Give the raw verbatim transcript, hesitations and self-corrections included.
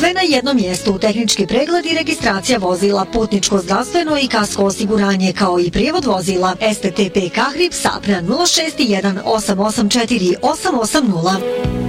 Sve na jednom mjestu, tehnički pregled i registracija vozila, putničko zdravstveno i kasko osiguranje, kao i prijevod vozila. S T T P Kahrib, Sapna nula šest jedan osam osam četiri osam osam nula.